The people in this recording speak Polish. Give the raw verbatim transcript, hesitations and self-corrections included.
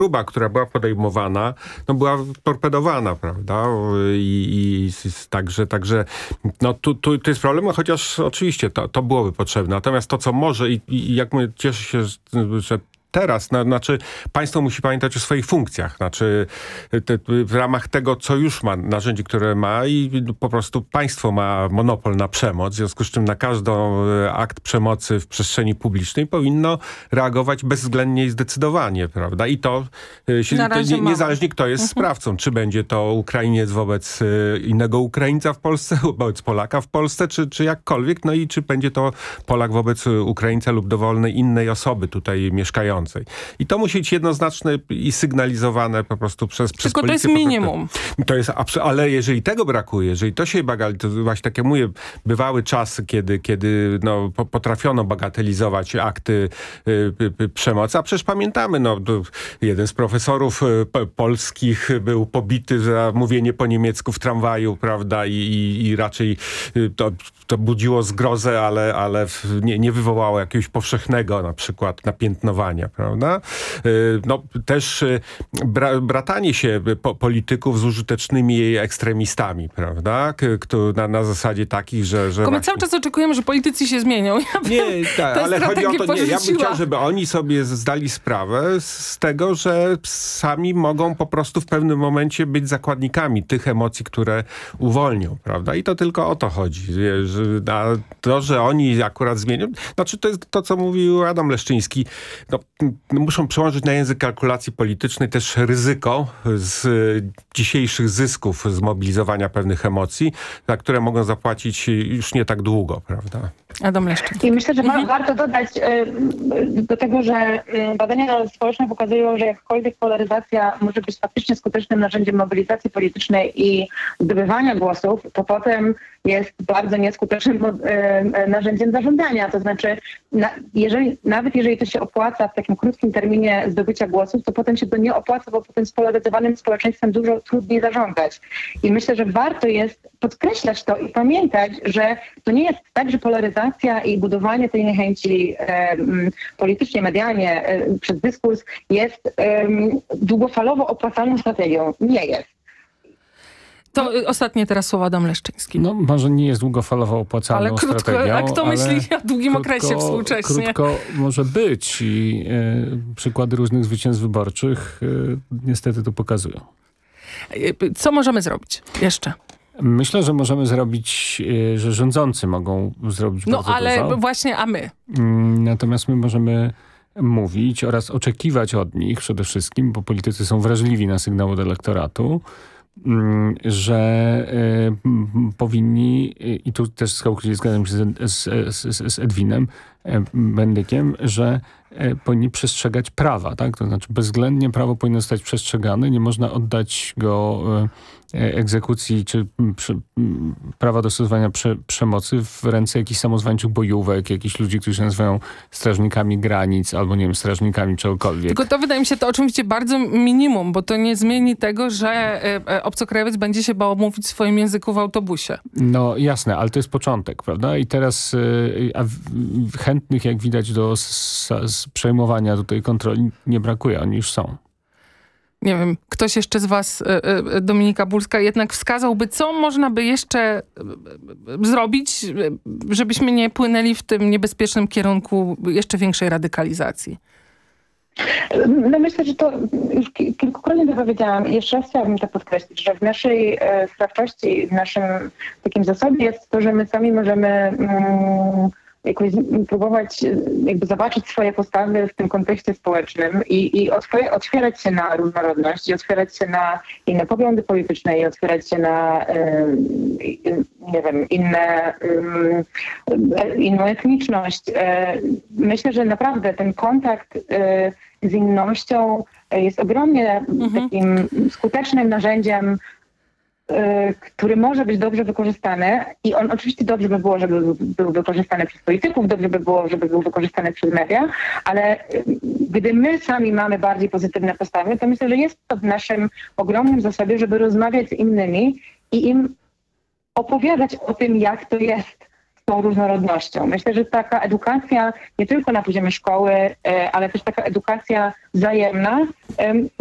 próba, która była podejmowana, no była torpedowana, prawda? I, i także, także no tu, tu, tu jest problem, chociaż oczywiście to, to byłoby potrzebne. Natomiast to, co może i, i jak mówię, cieszę się, że teraz, na, znaczy państwo musi pamiętać o swoich funkcjach, znaczy te, w ramach tego, co już ma, narzędzi, które ma i po prostu państwo ma monopol na przemoc, w związku z czym na każdy akt przemocy w przestrzeni publicznej powinno reagować bezwzględnie i zdecydowanie, prawda? I to, się, to nie, niezależnie kto jest mhm. sprawcą, czy będzie to Ukrainiec wobec innego Ukraińca w Polsce, wobec Polaka w Polsce, czy, czy jakkolwiek, no i czy będzie to Polak wobec Ukraińca lub dowolnej innej osoby tutaj mieszkającej. I to musi być jednoznaczne i sygnalizowane po prostu przez, przez Tylko policję. to jest minimum. To jest, ale jeżeli tego brakuje, jeżeli to się bagali, to właśnie tak jak mówię, bywały czasy, kiedy, kiedy no, potrafiono bagatelizować akty y, y, przemocy, a przecież pamiętamy, no, jeden z profesorów y, polskich był pobity za mówienie po niemiecku w tramwaju, prawda, i, i, i raczej y, to, to budziło zgrozę, ale, ale nie, nie wywołało jakiegoś powszechnego na przykład napiętnowania. Prawda? No, też bra, bratanie się po, polityków z użytecznymi ekstremistami, prawda? K, na, na zasadzie takich, że... że my właśnie... cały czas oczekujemy, że politycy się zmienią. Ja nie, tak, ale chodzi o to, nie, ja bym chciał, żeby oni sobie zdali sprawę z tego, że sami mogą po prostu w pewnym momencie być zakładnikami tych emocji, które uwolnią, prawda? I to tylko o to chodzi. Że, a to, że oni akurat zmienią, znaczy to jest to, co mówił Adam Leszczyński, no, muszą przełożyć na język kalkulacji politycznej też ryzyko z dzisiejszych zysków z mobilizowania pewnych emocji, za które mogą zapłacić już nie tak długo, prawda? Adam Leszczyński. I myślę, że mhm. warto dodać y, do tego, że y, badania społeczne pokazują, że jakkolwiek polaryzacja może być faktycznie skutecznym narzędziem mobilizacji politycznej i zdobywania głosów, to potem jest bardzo nieskutecznym y, narzędziem zarządzania. To znaczy, na, jeżeli, nawet jeżeli to się opłaca w takim krótkim terminie zdobycia głosów, to potem się to nie opłaca, bo potem spolaryzowanym społeczeństwem dużo trudniej zarządzać. I myślę, że warto jest podkreślać to i pamiętać, że to nie jest tak, że polaryzacja i budowanie tej niechęci e, politycznie, medialnie e, przez dyskurs jest e, długofalowo opłacalną strategią. Nie jest. To ostatnie teraz słowa Adam Leszczyński. No może nie jest długofalowo opłacalną ale krótko, strategią. A kto myśli o długim krótko, okresie współcześnie? Krótko może być i e, przykłady różnych zwycięstw wyborczych e, niestety to pokazują. Co możemy zrobić jeszcze? Myślę, że możemy zrobić, że rządzący mogą zrobić no, bardzo ale dużo. No ale właśnie, a my? Natomiast my możemy mówić oraz oczekiwać od nich przede wszystkim, bo politycy są wrażliwi na sygnały od elektoratu, że y, powinni, i tu też całkowicie zgadzam się z, z, z, z Edwinem Bendykiem, że y, powinni przestrzegać prawa, tak? To znaczy bezwzględnie prawo powinno zostać przestrzegane, nie można oddać go y, egzekucji czy przy, prawa do stosowania prze, przemocy w ręce jakichś samozwańczych bojówek, jakichś ludzi, którzy się nazywają strażnikami granic albo nie wiem, strażnikami czegokolwiek. Tylko to wydaje mi się to oczywiście bardzo minimum, bo to nie zmieni tego, że e, obcokrajowiec będzie się bał mówić w swoim języku w autobusie. No jasne, ale to jest początek, prawda? I teraz y, a w, chętnych, jak widać, do s, s, przejmowania tutaj kontroli nie brakuje, oni już są. Nie wiem, ktoś jeszcze z was, Dominika Bulska, jednak wskazałby, co można by jeszcze zrobić, żebyśmy nie płynęli w tym niebezpiecznym kierunku jeszcze większej radykalizacji? No myślę, że to już kilkukrotnie to powiedziałam i jeszcze raz chciałabym to podkreślić, że w naszej e, sprawczości, w naszym takim zasobie jest to, że my sami możemy mm, jakoś próbować jakby zobaczyć swoje postawy w tym kontekście społecznym i, i otwier- otwierać się na różnorodność i otwierać się na inne poglądy polityczne i otwierać się na e, nie wiem, inne, e, inną etniczność. E, myślę, że naprawdę ten kontakt e, z innością jest ogromnie mhm. takim skutecznym narzędziem, który może być dobrze wykorzystany i on oczywiście dobrze by było, żeby był wykorzystany przez polityków, dobrze by było, żeby był wykorzystany przez media, ale gdy my sami mamy bardziej pozytywne postawy, to myślę, że jest to w naszym ogromnym zasobie, żeby rozmawiać z innymi i im opowiadać o tym, jak to jest z tą różnorodnością. Myślę, że taka edukacja nie tylko na poziomie szkoły, ale też taka edukacja wzajemna